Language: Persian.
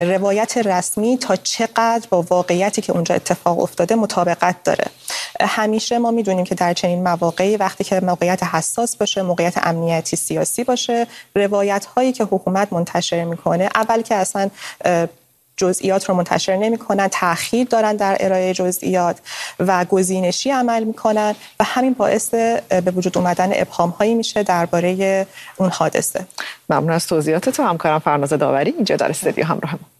روایت رسمی تا چقدر با واقعیتی که اونجا اتفاق افتاده مطابقت داره. همیشه ما میدونیم که در چنین مواقعی وقتی که موقعیت حساس باشه، موقعیت امنیتی سیاسی باشه، روایت هایی که حکومت منتشر میکنه اول که اصلا جزئیات رو منتشر نمی‌کنن، تأخیر دارن در ارائه جزئیات و گزینشی عمل می‌کنن و همین باعث به وجود اومدن ابهام‌هایی میشه درباره اون حادثه. ممنون از توضیحات تو. همکارم فرناز داوری اینجا در استودیو همراه ما.